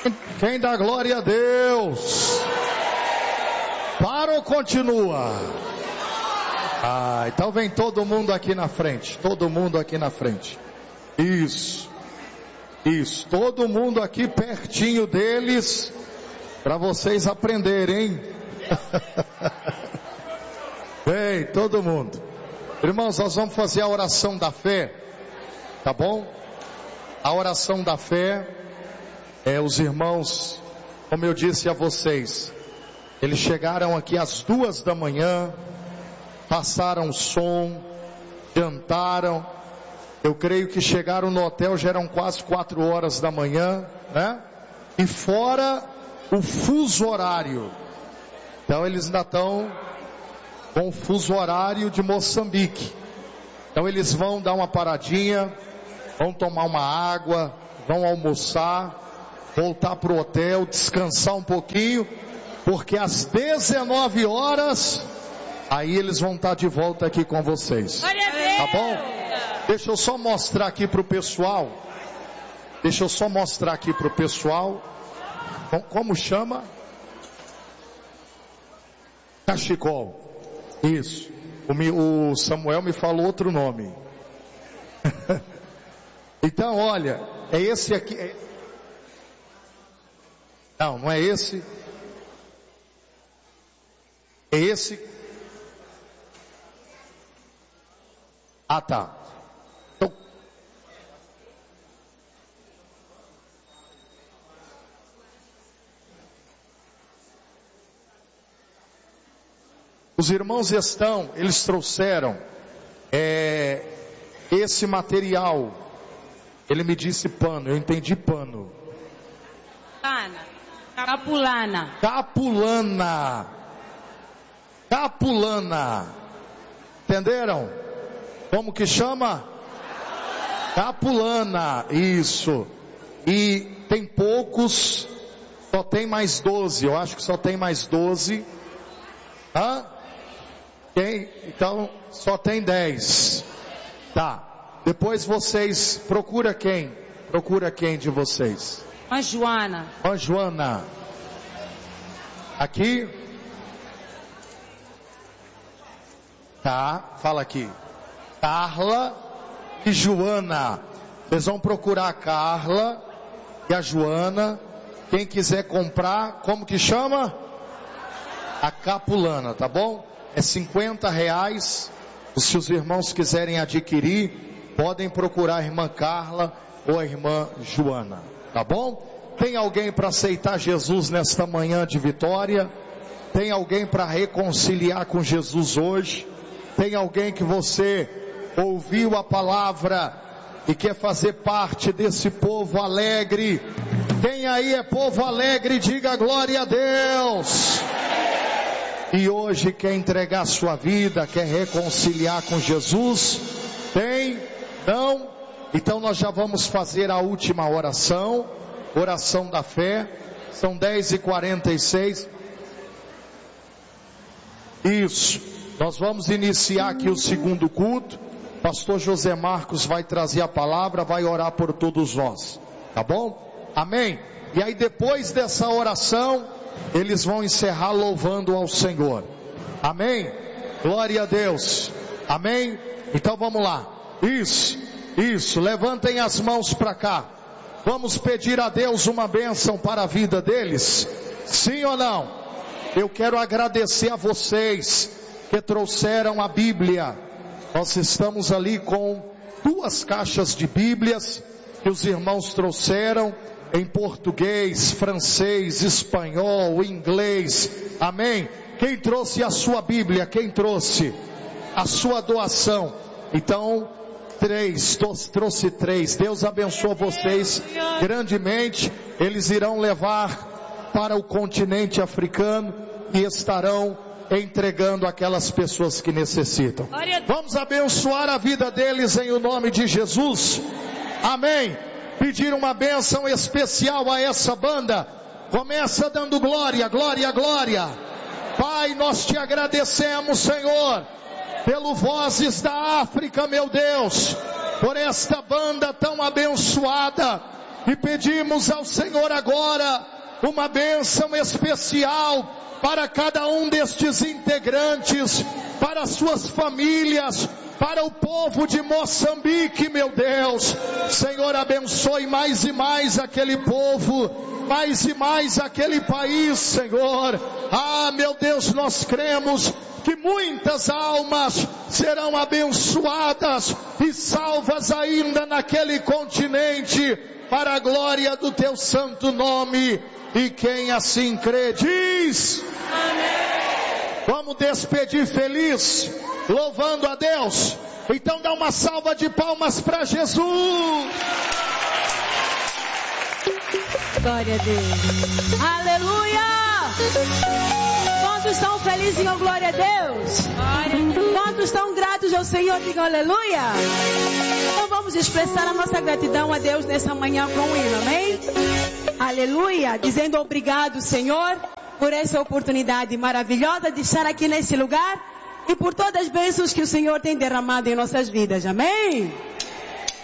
Quem dá glória a Deus? Para ou continua? Então vem todo mundo aqui na frente. Todo mundo aqui na frente. Isso. Todo mundo aqui pertinho deles. Para vocês aprenderem. Vem, todo mundo. Irmãos, nós vamos fazer a oração da fé. Tá bom? A oração da fé. Os irmãos, como eu disse a vocês, eles chegaram aqui às 2 da manhã, passaram som, jantaram, eu creio que chegaram no hotel, já eram quase 4 horas da manhã, né? E fora o fuso horário, então eles ainda estão com o fuso horário de Moçambique, então eles vão dar uma paradinha, vão tomar uma água, vão almoçar, voltar para o hotel, descansar um pouquinho, porque às 19 horas, aí eles vão estar de volta aqui com vocês. Tá bom? Deixa eu só mostrar aqui para o pessoal. Como chama? Cachecol. Isso. O Samuel me falou outro nome. Então, olha, é esse aqui. Não é esse. É esse. Tá. Então, os irmãos eles trouxeram esse material. Ele me disse pano, eu entendi pano. Capulana. Entenderam? Como que chama? Capulana. Isso. E tem poucos. Só tem mais 12. Eu acho que só tem mais 12. Então só tem 10. Tá. Depois vocês procura quem? Procura quem de vocês? A Joana. Aqui. Tá, fala aqui. Carla e Joana. Vocês vão procurar a Carla e a Joana. Quem quiser comprar, como que chama? A capulana, tá bom? É R$50. Se os irmãos quiserem adquirir, podem procurar a irmã Carla ou a irmã Joana, tá bom? Tem alguém para aceitar Jesus nesta manhã de vitória? Tem alguém para reconciliar com Jesus hoje? Tem alguém que você ouviu a palavra e quer fazer parte desse povo alegre? Quem aí é povo alegre, diga glória a Deus. E hoje quer entregar a sua vida, quer reconciliar com Jesus? Tem? Não? Então nós já vamos fazer a última oração, oração da fé. São 10h46. Isso. Nós vamos iniciar aqui o segundo culto. Pastor José Marcos vai trazer a palavra, vai orar por todos nós. Tá bom? Amém? E aí depois dessa oração, eles vão encerrar louvando ao Senhor. Amém? Glória a Deus. Amém? Então vamos lá. Isso. Levantem as mãos para cá. Vamos pedir a Deus uma bênção para a vida deles. Sim ou não? Eu quero agradecer a vocês que trouxeram a Bíblia. Nós estamos ali com 2 caixas de Bíblias que os irmãos trouxeram em português, francês, espanhol, inglês. Amém? Quem trouxe a sua Bíblia? Quem trouxe a sua doação? Então, 3, trouxe 3. Deus abençoe vocês grandemente. Eles irão levar para o continente africano e estarão entregando aquelas pessoas que necessitam. Vamos abençoar a vida deles em o nome de Jesus. Amém. Pedir uma bênção especial a essa banda. Começa dando glória, glória, glória. Pai, nós te agradecemos, Senhor, pelo Vozes da África, meu Deus, por esta banda tão abençoada. e pedimos ao Senhor agora uma bênção especial para cada um destes integrantes, para suas famílias, para o povo de Moçambique, meu Deus. Senhor, abençoe mais e mais aquele povo, mais e mais aquele país, Senhor. Ah, meu Deus, nós cremos que muitas almas serão abençoadas e salvas ainda naquele continente, para a glória do teu santo nome. E quem assim crê diz amém. Vamos despedir feliz, louvando a Deus. Então dá uma salva de palmas para Jesus. Glória a Deus. Aleluia. Quantos estão felizes, digam glória a Deus. Quantos estão gratos ao Senhor, digam aleluia. Então vamos expressar a nossa gratidão a Deus nessa manhã com um hino, amém? Aleluia, dizendo obrigado, Senhor, por essa oportunidade maravilhosa de estar aqui nesse lugar e por todas as bênçãos que o Senhor tem derramado em nossas vidas, amém?